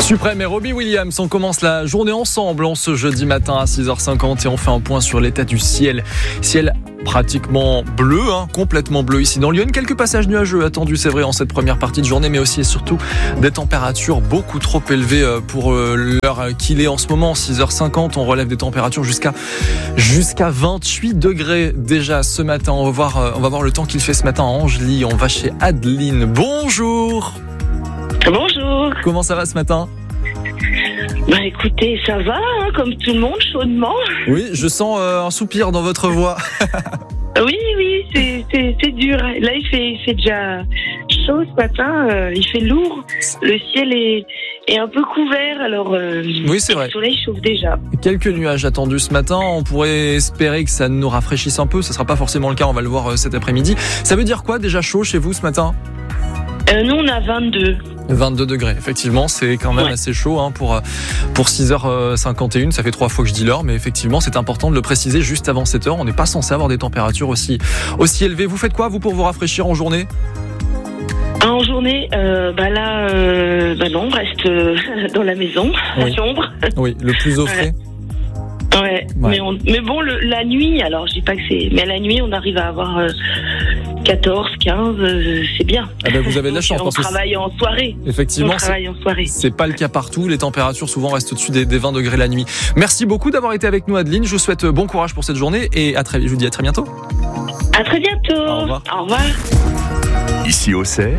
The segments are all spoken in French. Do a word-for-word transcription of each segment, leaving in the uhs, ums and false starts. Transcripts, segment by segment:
Suprême et Robbie Williams, on commence la journée ensemble en ce jeudi matin à six heures cinquante et on fait un point sur l'état du ciel. Ciel pratiquement bleu, hein, complètement bleu ici dans Lyon. Quelques passages nuageux attendus, c'est vrai, en cette première partie de journée, mais aussi et surtout des températures beaucoup trop élevées pour l'heure qu'il est en ce moment. six heures cinquante, on relève des températures jusqu'à, jusqu'à vingt-huit degrés déjà ce matin. On va voir, on va voir le temps qu'il fait ce matin à Angely. On va chez Adeline. Bonjour. Bonjour. Comment ça va ce matin ? Bah écoutez, ça va, hein, comme tout le monde, chaudement. Oui, je sens euh, un soupir dans votre voix. oui, oui, c'est, c'est, c'est dur. Là, il fait, il fait déjà chaud ce matin, euh, il fait lourd. Le ciel est, est un peu couvert, alors euh, oui, c'est vrai. Le soleil chauffe déjà. Quelques nuages attendus ce matin. On pourrait espérer que ça nous rafraîchisse un peu. Ce ne sera pas forcément le cas, on va le voir euh, cet après-midi. Ça veut dire quoi déjà chaud chez vous ce matin ? euh, Nous, on a vingt-deux. vingt-deux degrés, effectivement, c'est quand même ouais. assez chaud hein, pour, pour six heures cinquante et une. Ça fait trois fois que je dis l'heure, mais effectivement, c'est important de le préciser juste avant cette heure. On n'est pas censé avoir des températures aussi, aussi élevées. Vous faites quoi, vous, pour vous rafraîchir en journée ? En journée, euh, bah là, euh, bah non, on reste euh, dans la maison, oui. à l'ombre. Oui, le plus au frais. Ouais, ouais. Mais, on, mais bon, le, la nuit, alors je dis pas que c'est, mais la nuit, on arrive à avoir euh, quatorze, quinze, euh, c'est bien. Ah ben vous avez de la chance. On parce travaille que en soirée. Effectivement, on travaille en soirée. C'est pas le cas partout. Les températures souvent restent au-dessus des, des vingt degrés la nuit. Merci beaucoup d'avoir été avec nous, Adeline. Je vous souhaite bon courage pour cette journée et à très, je vous dis à très bientôt. À très bientôt. Au revoir. Au revoir. Ici Auxerre,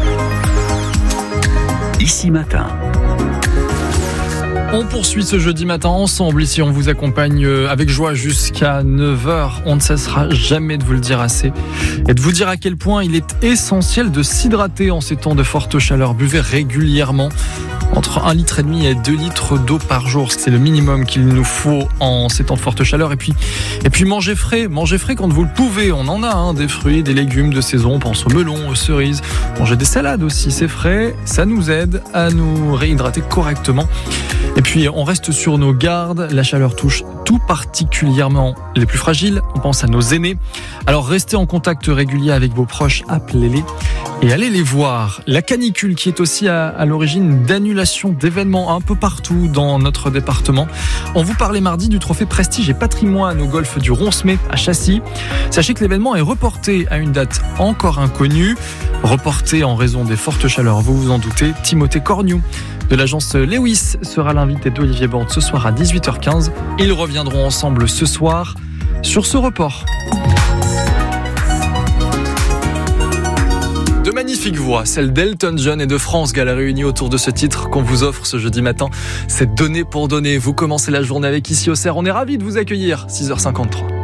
ici matin. On poursuit ce jeudi matin ensemble. Ici, on vous accompagne avec joie jusqu'à neuf heures. On ne cessera jamais de vous le dire assez et de vous dire à quel point il est essentiel de s'hydrater en ces temps de forte chaleur. Buvez régulièrement entre un litre et demi et deux litres d'eau par jour. C'est le minimum qu'il nous faut en ces temps de forte chaleur. Et puis, et puis mangez frais. Mangez frais quand vous le pouvez. On en a hein, des fruits, des légumes de saison. On pense aux melons, aux cerises. Mangez des salades aussi. C'est frais. Ça nous aide à nous réhydrater correctement. Et puis, on reste sur nos gardes. La chaleur touche tout particulièrement les plus fragiles. On pense à nos aînés. Alors, restez en contact régulier avec vos proches. Appelez-les et allez les voir. La canicule qui est aussi à, à l'origine d'annulations d'événements un peu partout dans notre département. On vous parlait mardi du trophée Prestige et Patrimoine au golfe du Roncemet à Chassis. Sachez que l'événement est reporté à une date encore inconnue. Reporté en raison des fortes chaleurs, vous vous en doutez. Timothée Cornu de l'agence Lewis sera l'invité d'Olivier Borde ce soir à dix-huit heures quinze. Ils reviendront ensemble ce soir sur ce report. De magnifiques voix, celle d'Elton John et de France Gall réunies autour de ce titre qu'on vous offre ce jeudi matin. C'est donné pour donner. Vous commencez la journée avec Ici Auxerre. On est ravis de vous accueillir. six heures cinquante-trois.